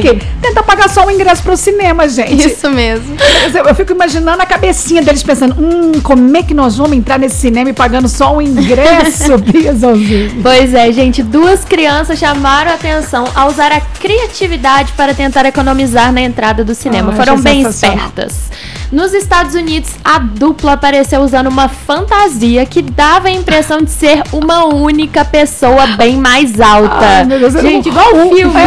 quê? Tentar pagar só o ingresso pro cinema, gente. Isso mesmo. Eu fico imaginando a cabecinha deles pensando, como é que nós vamos entrar nesse cinema e pagando só o ingresso, Biazãozinho? Pois é, gente, 2 crianças chamaram a atenção ao usar a criatividade para tentar economizar na entrada do cinema. Foram bem espertas. Nos Estados Unidos, a dupla apareceu usando uma fantasia que dava a impressão de ser uma única pessoa bem mais alta. Ai, meu Deus, gente, igual o filme.